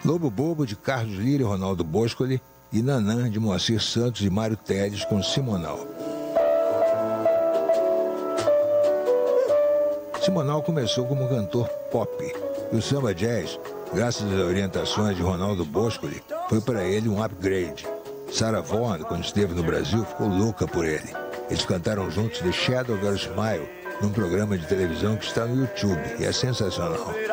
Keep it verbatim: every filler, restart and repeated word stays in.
Lobo Bobo, de Carlos Lira e Ronaldo Boscoli, e Nanã, de Moacir Santos e Mário Teles, com Simonal. Simonal começou como cantor pop, e o samba jazz, graças às orientações de Ronaldo Boscoli, foi para ele um upgrade. Sarah Vaughan, quando esteve no Brasil, ficou louca por ele. Eles cantaram juntos The Shadow of Your Smile, num programa de televisão que está no YouTube, e é sensacional.